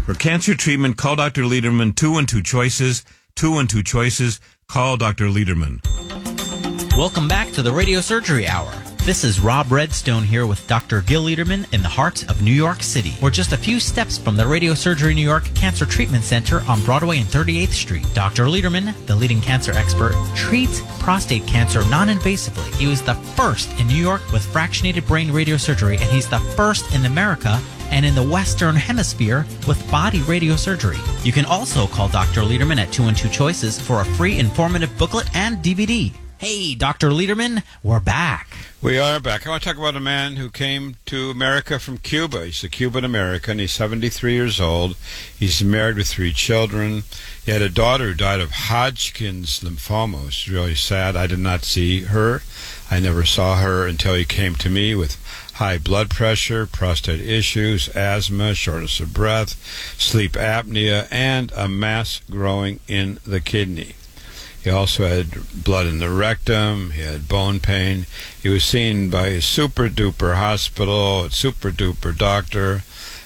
For cancer treatment, call Dr. Lederman. 212 Choices. 212 Choices. Call Dr. Lederman. Welcome back to the Radio Surgery Hour. This is Rob Redstone here with Dr. Gil Lederman in the heart of New York City. We're just a few steps from the Radio Surgery New York Cancer Treatment Center on Broadway and 38th Street. Dr. Lederman, the leading cancer expert, treats prostate cancer non-invasively. He was the first in New York with fractionated brain radiosurgery, and he's the first in America and in the Western Hemisphere with body radiosurgery. You can also call Dr. Lederman at 212 Choices for a free informative booklet and DVD. Hey, Dr. Lederman, we're back. We are back. I want to talk about a man who came to America from Cuba. He's a Cuban-American. He's 73 years old. He's married with 3 children. He had a daughter who died of Hodgkin's lymphoma. It's really sad. I did not see her. I never saw her until he came to me with high blood pressure, prostate issues, asthma, shortness of breath, sleep apnea, and a mass growing in the kidney. He also had blood in the rectum. He had bone pain. He was seen by a super-duper hospital, a super-duper doctor,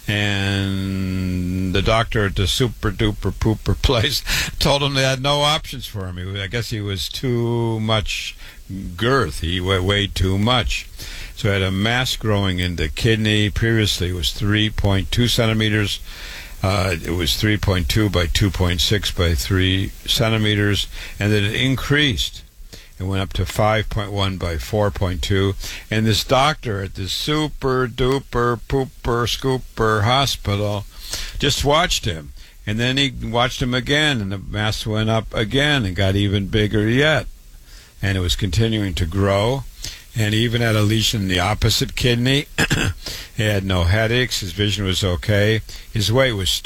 and the doctor at the super-duper pooper place told him they had no options for him. I guess he was too much girth. He weighed too much. So he had a mass growing in the kidney. Previously it was 3.2 centimeters. It was 3.2 by 2.6 by 3 centimeters, and then it increased. It went up to 5.1 by 4.2, and this doctor at this super-duper pooper scooper hospital just watched him, and then he watched him again, and the mass went up again and got even bigger yet, and it was continuing to grow. And he even had a lesion in the opposite kidney. He had no headaches. His vision was okay. His weight was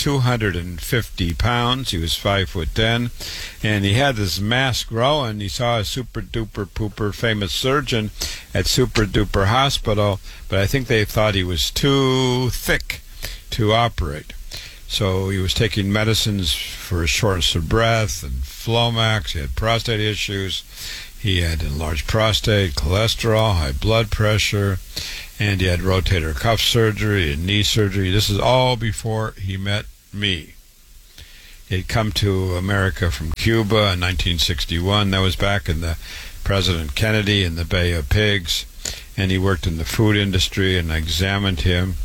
250 pounds. He was 5'10", and he had this mass growing. He saw a super-duper pooper famous surgeon at super-duper hospital, but I think they thought he was too thick to operate. So he was taking medicines for shortness of breath and Flomax. He had prostate issues. He had enlarged prostate, cholesterol, high blood pressure, and he had rotator cuff surgery and knee surgery. This is all before he met me. He had come to America from Cuba in 1961. That was back in the President Kennedy in the Bay of Pigs, and he worked in the food industry, and I examined him.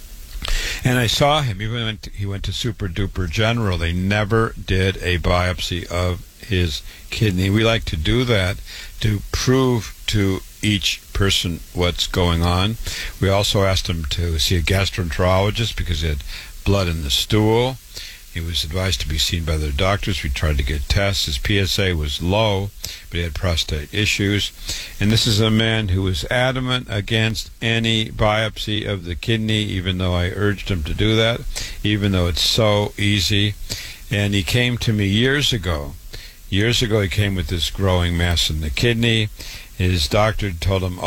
And I saw him, even when he went to Super Duper General, they never did a biopsy of his kidney. We like to do that to prove to each person what's going on. We also asked him to see a gastroenterologist because he had blood in the stool. He was advised to be seen by their doctors. We tried to get tests. His PSA was low, but he had prostate issues. And this is a man who was adamant against any biopsy of the kidney, even though I urged him to do that, even though it's so easy. And he came to me years ago. Years ago, he came with this growing mass in the kidney. His doctor told him,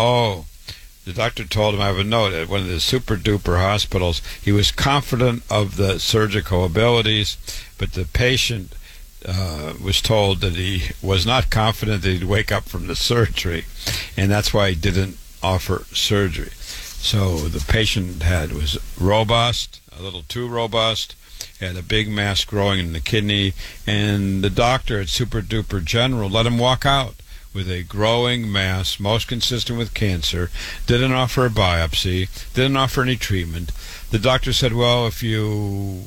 the doctor told him, I have a note, at one of the super-duper hospitals, he was confident of the surgical abilities, but the patient was told that he was not confident that he'd wake up from the surgery, and that's why he didn't offer surgery. So the patient was robust, a little too robust, had a big mass growing in the kidney, and the doctor at Super Duper General let him walk out with a growing mass, most consistent with cancer, didn't offer a biopsy, didn't offer any treatment. The doctor said, well, if you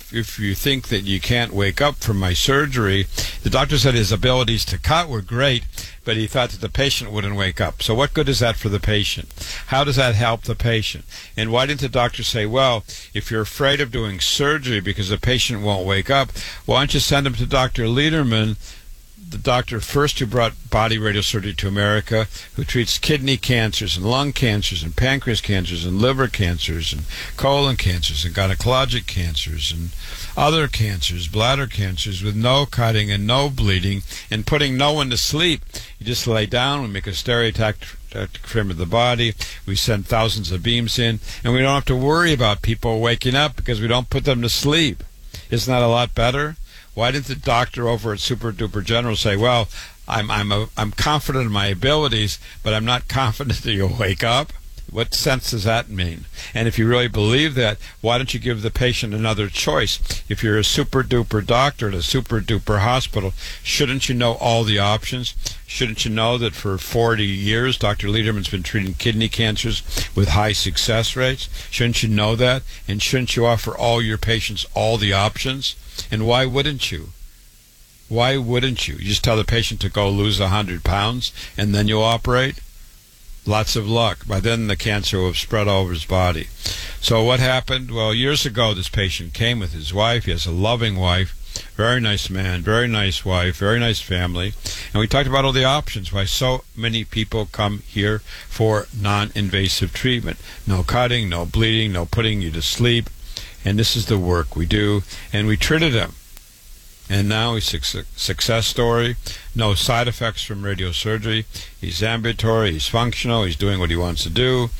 think that you can't wake up from my surgery, the doctor said his abilities to cut were great, but he thought that the patient wouldn't wake up. So what good is that for the patient? How does that help the patient? And why didn't the doctor say, well, if you're afraid of doing surgery because the patient won't wake up, why don't you send him to Dr. Lederman, the doctor first who brought body radiosurgery to America, who treats kidney cancers and lung cancers and pancreas cancers and liver cancers and colon cancers and gynecologic cancers and other cancers, bladder cancers, with no cutting and no bleeding and putting no one to sleep. You just lay down, we make a stereotactic trim of the body, we send thousands of beams in, and we don't have to worry about people waking up because we don't put them to sleep. Isn't that a lot better? Why didn't the doctor over at Super Duper General say, well, I'm confident in my abilities, but I'm not confident that you'll wake up? What sense does that mean? And if you really believe that, why don't you give the patient another choice? If you're a super-duper doctor at a super-duper hospital, shouldn't you know all the options? Shouldn't you know that for 40 years, Dr. Lederman's been treating kidney cancers with high success rates? Shouldn't you know that? And shouldn't you offer all your patients all the options? And why wouldn't you? Why wouldn't you? You just tell the patient to go lose 100 pounds and then you'll operate? Lots of luck. By then the cancer will have spread all over his body. So what happened? Well, years ago this patient came with his wife. He has a loving wife, very nice man, very nice wife, very nice family. And we talked about all the options, why so many people come here for non-invasive treatment. No cutting, no bleeding, no putting you to sleep. And this is the work we do. And we treated him. And now he's a success story. No side effects from radiosurgery. He's ambulatory. He's functional. He's doing what he wants to do.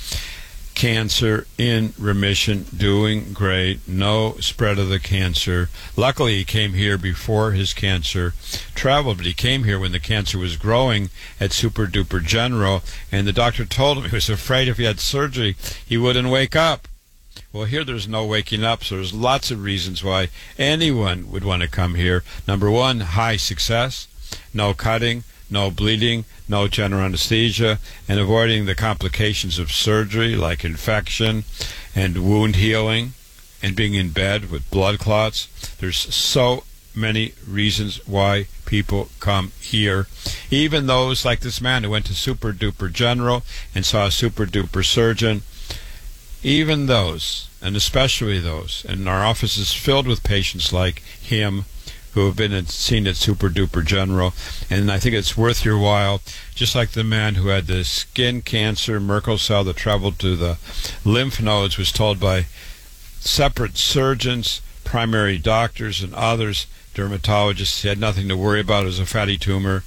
Cancer in remission. Doing great. No spread of the cancer. Luckily, he came here before his cancer traveled, but he came here when the cancer was growing at Super Duper General, and the doctor told him he was afraid if he had surgery, he wouldn't wake up. Well, here there's no waking up, so there's lots of reasons why anyone would want to come here. Number one, high success, no cutting, no bleeding, no general anesthesia, and avoiding the complications of surgery like infection and wound healing and being in bed with blood clots. There's so many reasons why people come here. Even those like this man who went to Super Duper General and saw a Super Duper surgeon. Even those, and especially those, and our office is filled with patients like him who have been seen at Super Duper General, and I think it's worth your while, just like the man who had the skin cancer, Merkel cell that traveled to the lymph nodes, was told by separate surgeons, primary doctors, and others, dermatologists, he had nothing to worry about, it was a fatty tumor.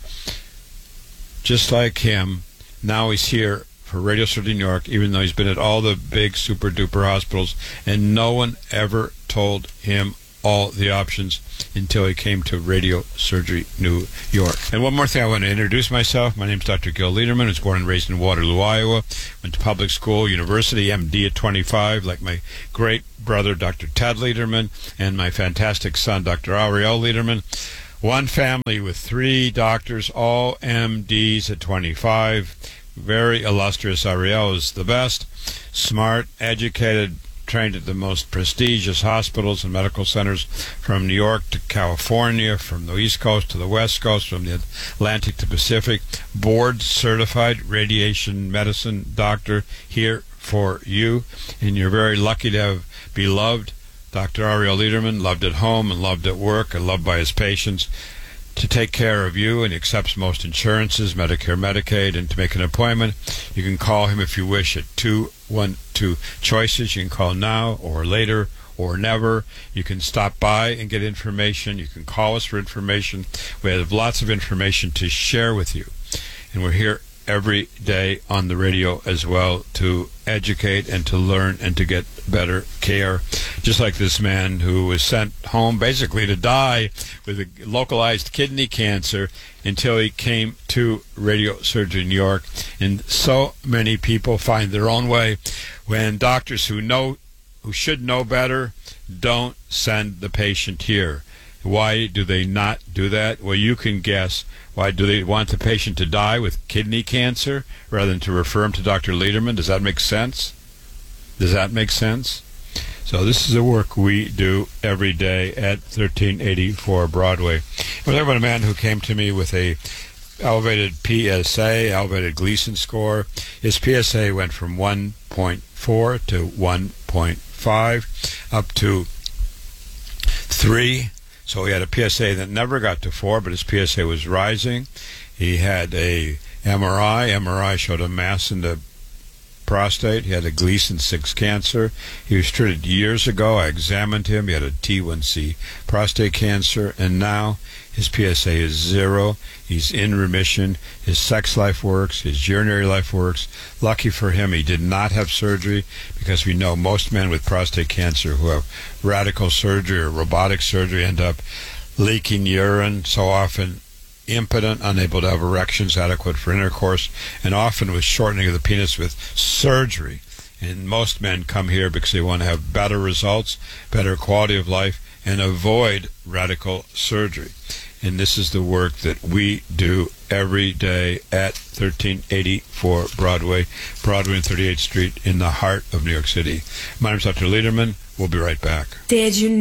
Just like him, now he's here for Radiosurgery New York, even though he's been at all the big Super Duper hospitals, and no one ever told him all the options until he came to Radiosurgery New York. And one more thing, I want to introduce myself. My name is Dr. Gil Lederman. I was born and raised in Waterloo, Iowa. Went to public school, university, MD at 25, like my great brother, Dr. Ted Lederman, and my fantastic son, Dr. Ariel Lederman. One family with 3 doctors, all MDs at 25. Very illustrious. Ariel is the best, smart, educated, trained at the most prestigious hospitals and medical centers from New York to California, from the East Coast to the West Coast, from the Atlantic to Pacific. Board certified radiation medicine doctor here for you, and you're very lucky to have beloved Dr. Ariel Lederman, loved at home and loved at work and loved by his patients, to take care of you, and he accepts most insurances, Medicare, Medicaid, and to make an appointment, you can call him if you wish at 212 Choices. You can call now or later or never. You can stop by and get information. You can call us for information. We have lots of information to share with you, and we're here every day on the radio as well to educate and to learn and to get better care. Just like this man who was sent home basically to die with a localized kidney cancer until he came to Radiosurgery New York. And so many people find their own way when doctors who should know better don't send the patient here. Why do they not do that? Well, you can guess. Why do they want the patient to die with kidney cancer rather than to refer him to Dr. Lederman? Does that make sense? Does that make sense? So this is the work we do every day at 1384 Broadway. We're talking about a man who came to me with a elevated PSA, elevated Gleason score. His PSA went from 1.4 to 1.5 up to 3. So he had a PSA that never got to 4, but his PSA was rising. He had a MRI. MRI showed a mass in the prostate. He had a Gleason 6 cancer. He was treated years ago. I examined him. He had a T1C prostate cancer, and now his PSA is 0. He's in remission. His sex life works. His urinary life works. Lucky for him, he did not have surgery, because we know most men with prostate cancer who have radical surgery or robotic surgery end up leaking urine. So often impotent, unable to have erections adequate for intercourse, and often with shortening of the penis with surgery. And most men come here because they want to have better results, better quality of life, and avoid radical surgery. And this is the work that we do every day at 1384 Broadway and 38th Street in the heart of New York City. My name is Dr. Lederman. We'll be right back. Did you